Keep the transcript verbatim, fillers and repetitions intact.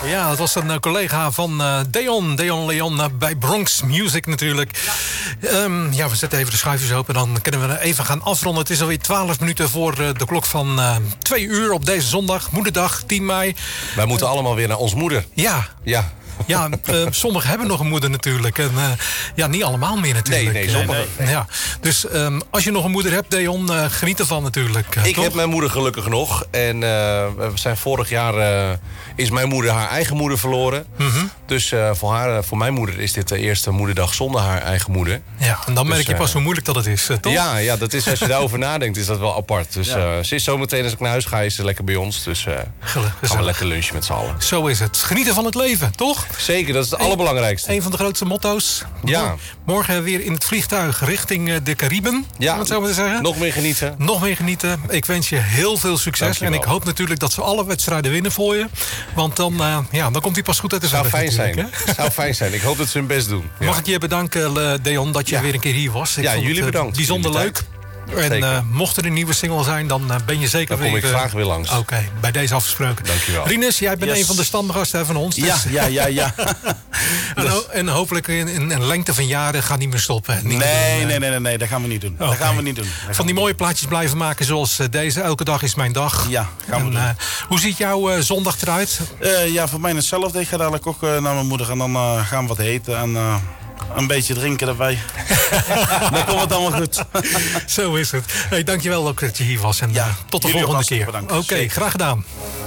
Ja, dat was een uh, collega van uh, Deon, Deon Leon uh, bij Bronx Music natuurlijk. Ja. Um, ja, we zetten even de schuifjes open, dan kunnen we even gaan afronden. Het is alweer twaalf minuten voor uh, de klok van uh, twee uur op deze zondag, moederdag, tien mei. Wij moeten uh, allemaal weer naar ons moeder. Ja. Ja. Ja, uh, sommigen hebben nog een moeder natuurlijk. En uh, ja, niet allemaal meer natuurlijk. Nee, nee, sommigen. Nee. Ja. Dus um, als je nog een moeder hebt, Deon, uh, geniet ervan natuurlijk. Uh, ik toch? heb mijn moeder gelukkig nog. En uh, we zijn vorig jaar uh, is mijn moeder haar eigen moeder verloren. Mm-hmm. Dus uh, voor, haar, voor mijn moeder is dit de eerste moederdag zonder haar eigen moeder. Ja, en dan dus, merk je pas uh, hoe moeilijk dat het is, uh, toch? Ja, ja, dat is, als je daarover nadenkt, is dat wel apart. Dus ja. uh, ze is zometeen als ik naar huis ga, is ze lekker bij ons. Dus uh, gaan we lekker lunchen met z'n allen. Zo is het. Genieten van het leven, toch? Zeker, dat is het allerbelangrijkste. Een van de grootste motto's. Ja. Morgen weer in het vliegtuig richting de Cariben. Ja, wat zou ik zeggen? Nog meer genieten. Nog meer genieten. Ik wens je heel veel succes. En ik hoop natuurlijk dat ze alle wedstrijden winnen voor je. Want dan, uh, ja, dan komt hij pas goed uit de zou verf. Fijn zijn. Zou fijn zijn. Ik hoop dat ze hun best doen. Mag ja. ik je bedanken, Deon, dat je ja. weer een keer hier was. Ik ja, vond jullie het, bedankt. Bijzonder leuk. En uh, mocht er een nieuwe single zijn, dan uh, ben je zeker dan weer... Dan kom ik graag weer langs. Oké, okay, bij deze afgesproken. Dankjewel. Rinus, jij bent yes. een van de stamgasten van ons. Dus... Ja, ja, ja, ja. en, ho- en hopelijk in, in een lengte van jaren gaan niet meer stoppen. Niet nee, meer doen, nee, nee, nee, nee, dat gaan we niet doen. Okay. Dat gaan we niet doen. Van die mooie plaatjes blijven maken zoals uh, deze. Elke dag is mijn dag. Ja, gaan we en, doen. Uh, hoe ziet jouw uh, zondag eruit? Uh, ja, voor mij hetzelfde. Ik ga dadelijk ook uh, naar mijn moeder en dan uh, gaan we wat eten en... Uh, een beetje drinken erbij. Dan komt het allemaal goed. Zo is het. Hey, dankjewel ook dat je hier was. En ja, uh, tot de volgende keer. Oké, okay, graag gedaan.